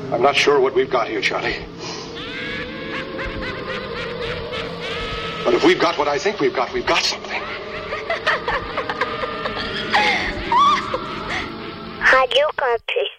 I'm not sure what we've got here, Charlie. But if we've got what I think we've got something. Radio Campus.